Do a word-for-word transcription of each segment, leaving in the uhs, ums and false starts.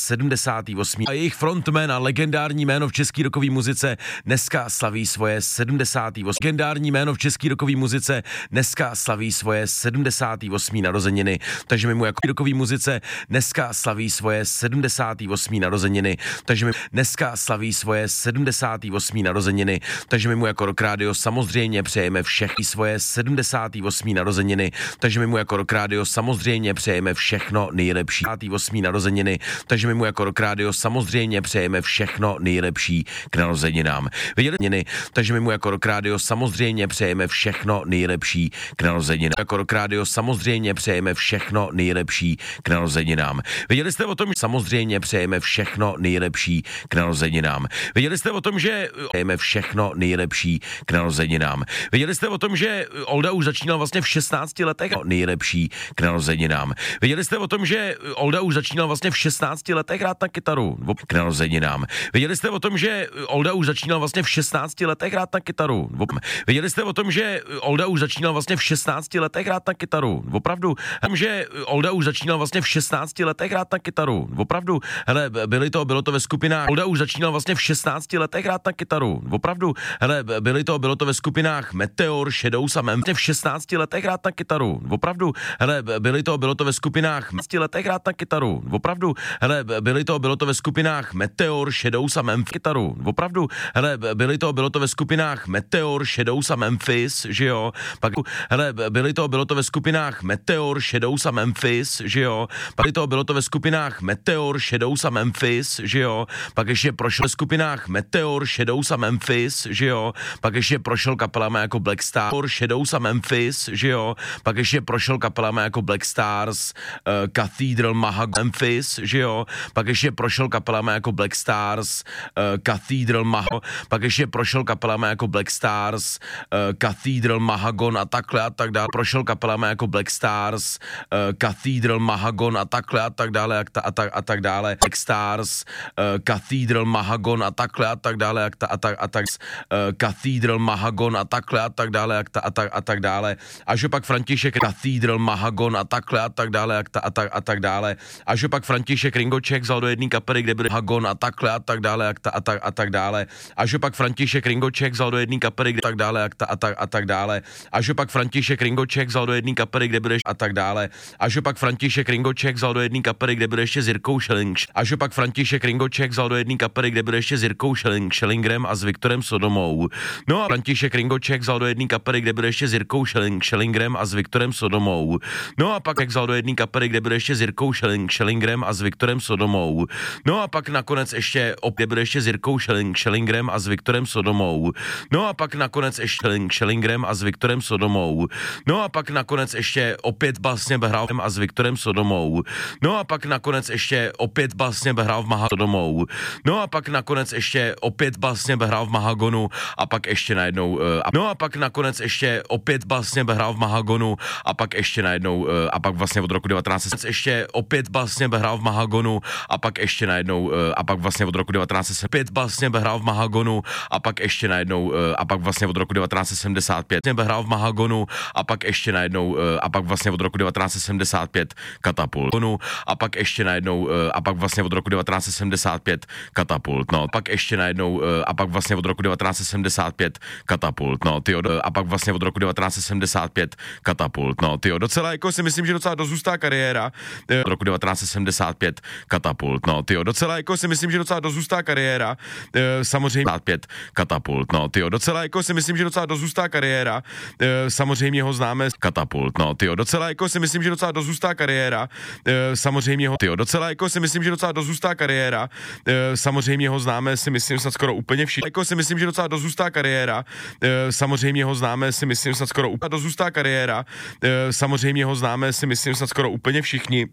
sedmdesátý osmý a jejich frontman a legendární jméno v české rockové muzice dneska slaví svoje sedmdesátý osmý Legendární jméno v české rockové muzice dneska slaví svoje sedmdesátý osmý narozeniny, takže my mu jako rockové muzice dneska slaví svoje sedmdesátý osmý narozeniny, takže my dneska slaví svoje sedmdesátý osmý narozeniny, takže my mu jako Rock Radio samozřejmě přejeme všechny svoje sedmdesátý osmý narozeniny, takže my mu jako Rock Radio samozřejmě přejeme všechno nejlepší. osmý narozeniny, takže my mu jako Rock Radio samozřejmě přejeme všechno nejlepší k narozeninám. Viděli? Takže my mu jako Rock Radio samozřejmě přejeme všechno nejlepší k narozeninám. Jako Rock Radio samozřejmě přejeme všechno nejlepší k narozeninám. Viděli jste o tom, že samozřejmě přejeme všechno nejlepší k narozeninám. Viděli jste o tom, že přejeme všechno nejlepší k narozeninám. Viděli jste o tom, že Olda už začínal vlastně v šestnácti letech nejlepší k narozeninám. Viděli jste o tom, že Olda už začínal vlastně v šestnácti letech hrát na kytaru k narozeninám. Viděli jste o tom, že Olda už začínal vlastně v šestnácti letech hrát na kytaru. Viděli jste o tom, že Olda už začínal vlastně v šestnácti letech hrát na kytaru. Opravdu. Že Olda už začínal vlastně v šestnácti letech hrát na kytaru. Opravdu. Hele, byli to, bylo to ve skupinách. Olda už začínal vlastně v šestnácti letech hrát na kytaru. Opravdu. Hele, byli to, bylo to ve skupinách Meteor, Shadows a Memphis. V šestnácti letech hrát na kytaru. Opravdu. Hele, byli to, bylo to ve skupinách v šestnácti letech hrát na kytaru. Opravdu. Hele, byli to, bylo to ve skupinách Meteor, Shadows a Memphis. Kytaru. Opravdu. Hele, byli to, bylo to ve skupinách Meteor, Shadows a Memphis, že jo. Pak, hele, byli to, bylo to ve skupinách Meteor, Shadows a Memphis, že jo. Pak to, bylo to ve skupinách Meteor, Shadows a Memphis, že jo. Pak ještě prošel ve skupinách Meteor, Shadows a Memphis, že jo. Pak ještě prošel kapelama jako Black Star, Shadows a Memphis, že jo. Pak ještě prošel kapelama jako Black Stars, uh, Cathedral, Mahag, Memphis, že jo. Pak ještě prošel kapelama jako Black Stars, uh, Cathedral, Mahag, pak ještě prošel kapelama jako Black Stars, uh, Cathedral, Mahagon a takhle a tak dále. Prošel kapelama jako Black Stars, uh, Cathedral, Mahagon a takhle a tak dále a, ta, a, tak, a tak dále. Black Stars, uh, Cathedral, Mahagon a takhle a tak dále a, ta, a, tak, a tak uh, Cathedral, Mahagon a takhle a tak dále a, ta, a, tak, a tak dále. Až jo pak František Cathedral, Mahagon a takhle a tak dále a, ta, a, tak, a tak dále. Až jo pak František Ringoček vzal do jedné kapely, kde byl Mahagon a takhle a tak dále a, ta, a, tak, a tak dále. Až jo pak František Ringoček vzal do jedné kapely, kde tak dále a, ta, a, tak, a tak dále. Až jo pak František Ringoček vzal do jedné kapely, kde byl a tak dále. Až jo pak František Ringoček vzal do jedné kapely, kde byl ještě s Jirkou Schelling. Až jo pak František Ringoček vzal do jedné kapely, kde byl ještě s Jirkou Schelling, Schellingrem a s Viktorem Sodomou. No a František Ringoček vzal do jedné kapely, kde byl ještě s Jirkou Schelling, Schellingrem a s Viktorem Sodomou. No a pak vzal do jedné kapely, kde byl ještě s Jirkou Schelling, Schellingrem a s Viktorem Sodomou. No a pak nakonec ještě opět byl ještě s Jirkou Schelling, Schellingrem a s Viktorem Sodomou. No a pak nakonec ještě Schellingrem a s Viktorem Sodomou. No a pak nakonec ještě opět basně hrál a s Viktorem Sodomou. No a pak nakonec ještě opět basně hrál v Maha Sodomou. No a pak nakonec ještě opět basně hrál v Mahagonu a pak ještě najednou uh, a, no a pak nakonec ještě opět basně hrál v Mahagonu a pak ještě najednou uh, a pak vlastně od roku devatenáct set ještě opět basně hrál v Mahagonu a pak ještě najednou uh, a pak vlastně od roku devatenáct set pět basně hrál v Mahagonu a pak ještě najednou uh, a pak vlastně od roku devatenáct set sedmdesát pět hrál v Mahagonu a pak ještě najednou uh, a pak vlastně od roku devatenáct set sedmdesát pět Katapult. A pak ještě najednou uh, a pak vlastně od roku devatenáct set sedmdesát pět Katapult. No, pak ještě najednou uh, a pak vlastně od roku devatenáct set sedmdesát pět Katapult. No, tyjo, a pak vlastně od roku devatenáct set sedmdesát pět Katapult. No, tyjo, docela jako si myslím, že docela dozůstá kariéra. Uh, od roku devatenáct set sedmdesát pět Katapult. No, tyjo, docela jako si myslím, že docela dozůstá kariéra. Uh, samozřejmě pět Katapult. No, tyjo, docela jako si myslím, že docela dozůstá kariéra. Uh, samozřejmě ho známe Katapult. No, tyjo, docela jako si myslím, že docela dozůstá kariéra. Uh, samozřejmě ho tyjo, docela jako si myslím, že docela dozůstá kariéra. Uh, samozřejmě ho známe si myslím snad skoro úplně všichni. Jako si myslím, že docela dozůstá kariéra. Uh, samozřejmě ho známe si myslím snad skoro úplně dozůstá kariéra. Uh, samozřejmě ho známe si myslím snad skoro úplně všichni.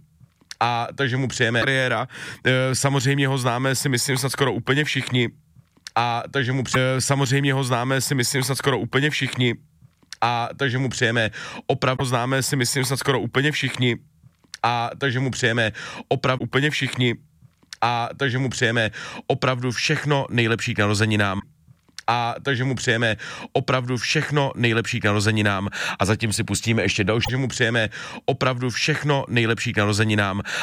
A takže mu přejeme kariéra. E, samozřejmě ho známe si myslím snad skoro úplně všichni. A takže mu přejeme, samozřejmě ho známe si myslím snad skoro úplně všichni. A takže mu přejeme opravdu známe si myslím snad skoro úplně všichni. A takže mu přejeme opravdu úplně všichni. A takže mu přejeme opravdu všechno nejlepší k narozeninám. A takže mu přejeme opravdu všechno nejlepší k narozeninám a zatím si pustíme ještě další, že mu přejeme opravdu všechno nejlepší k narozeninám